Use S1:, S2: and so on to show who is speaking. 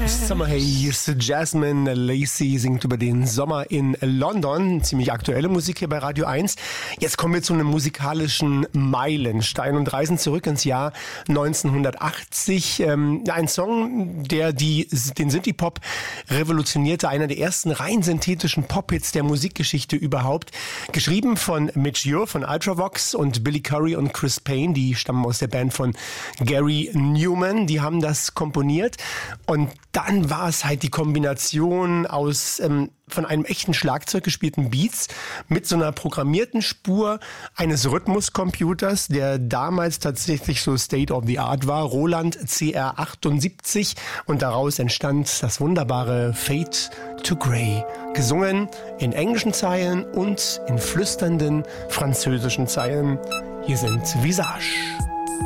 S1: Summer Haze, Jasmine Lacey singt über den Sommer in London. Ziemlich aktuelle Musik hier bei Radio 1. Jetzt kommen wir zu einem musikalischen Meilenstein und reisen zurück ins Jahr 1980. Ein Song, der den Synthie-Pop revolutionierte, einer der ersten rein synthetischen Pop-Hits der Musikgeschichte überhaupt. Geschrieben von Mitch Ure von Ultravox und Billy Currie und Chris Payne, die stammen aus der Band von Gary Newman. Die haben das komponiert. Und dann war es halt die Kombination aus von einem echten Schlagzeug gespielten Beats mit so einer programmierten Spur eines Rhythmuscomputers, der damals tatsächlich so State of the Art war, Roland CR78, und daraus entstand das wunderbare Fade to Grey, gesungen in englischen Zeilen und in flüsternden französischen Zeilen. Hier sind Visage.